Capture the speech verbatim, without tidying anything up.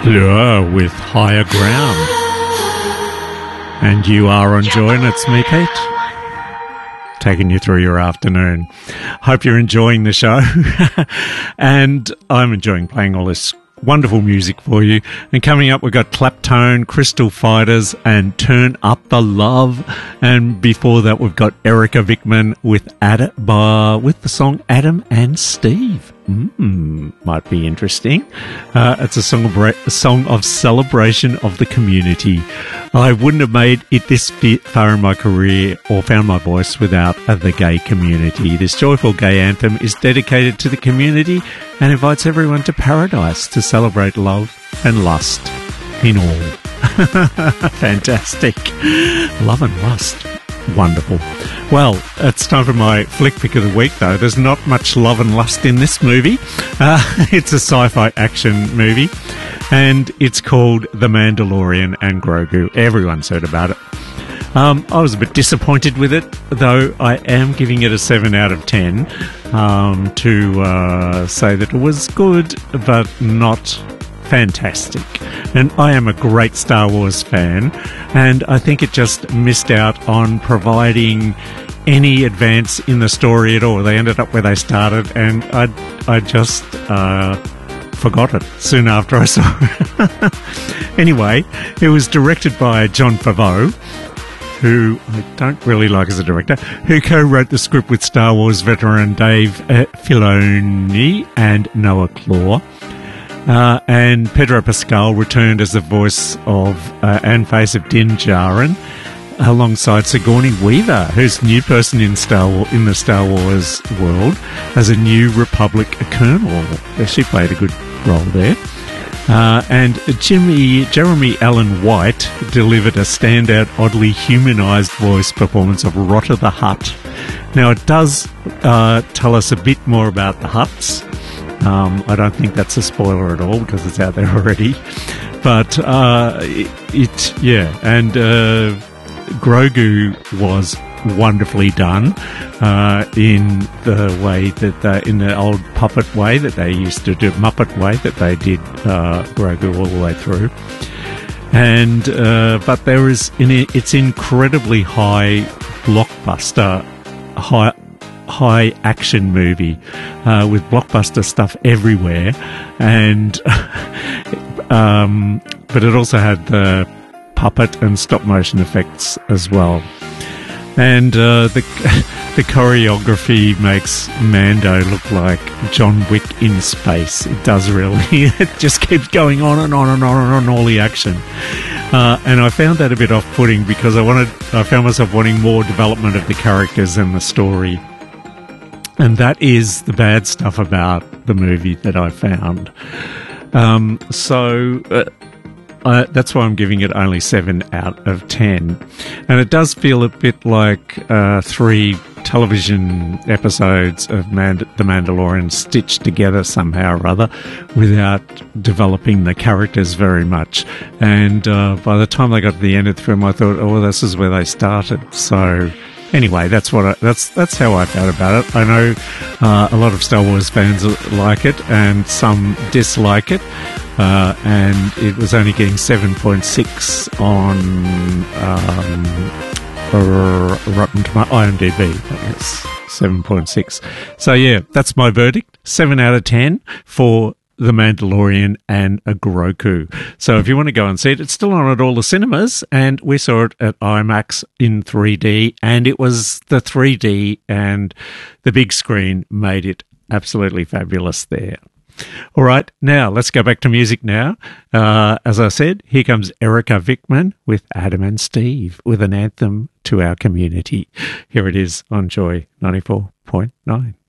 Lure with Higher Ground. And you are on Joy, and it's me, Pete, taking you through your afternoon. Hope you're enjoying the show. And I'm enjoying playing all this wonderful music for you. And coming up, we've got Claptone, Crystal Fighters, and Turn Up the Love. And before that, we've got Erica Vickman with Ad- uh, with the song Adam and Steve. Mm, might be interesting. Uh, it's a song, of, a song of celebration of the community. I wouldn't have made it this far in my career or found my voice without uh, the gay community. This joyful gay anthem is dedicated to the community and invites everyone to paradise to celebrate love and lust in all. Fantastic. Love and lust. Wonderful. Well, it's time for my flick pick of the week, though. There's not much love and lust in this movie. Uh, it's a sci-fi action movie, and it's called The Mandalorian and Grogu. Everyone's heard about it. Um, I was a bit disappointed with it, though I am giving it a seven out of ten um, to uh, say that it was good, but not fantastic. And I am a great Star Wars fan, and I think it just missed out on providing any advance in the story at all. They ended up where they started, and I, I just uh, forgot it soon after I saw it. Anyway, it was directed by Jon Favreau, who I don't really like as a director, who co-wrote the script with Star Wars veteran Dave uh, Filoni and Noah Claw. Uh, and Pedro Pascal returned as the voice of uh, and face of Din Djarin, alongside Sigourney Weaver, who's a new person in Star War- in the Star Wars world, as a New Republic colonel. She played a good role there. Uh, and Jimmy Jeremy Allen White delivered a standout, oddly humanised voice performance of Rotter the Hutt. Now, it does uh, tell us a bit more about the Hutts. Um, I don't think that's a spoiler at all because it's out there already. But uh, it, it, yeah, and uh, Grogu was wonderfully done uh, in the way that they, in the old puppet way that they used to do, Muppet way that they did uh, Grogu all the way through. And uh, but there is, in it, it's incredibly high blockbuster, high. high action movie uh, with blockbuster stuff everywhere, and um, but it also had the puppet and stop motion effects as well, and uh, the the choreography makes Mando look like John Wick in space. It does really. It just keeps going on and on and on and on, all the action. Uh, and I found that a bit off-putting because I wanted, I found myself wanting more development of the characters and the story. And that is the bad stuff about the movie that I found. Um, so uh, I, that's why I'm giving it only seven out of ten. And it does feel a bit like uh, three television episodes of Mand- The Mandalorian stitched together somehow or other without developing the characters very much. And uh, by the time they got to the end of the film, I thought, oh, this is where they started. So anyway, that's what I, that's that's how I felt about it. I know uh, a lot of Star Wars fans like it, and some dislike it. Uh, and it was only getting seven point six on um, Rotten Tomatoes, IMDb. That was seven point six. So yeah, that's my verdict. Seven out of ten for The Mandalorian and a Grogu. So if you want to go and see it, it's still on at all the cinemas, and we saw it at IMAX in three D, and it was the three D and the big screen made it absolutely fabulous there. All right, now let's go back to music now. Uh, as I said, here comes Erica Vickman with Adam and Steve with an anthem to our community. Here it is on Joy ninety-four point nine.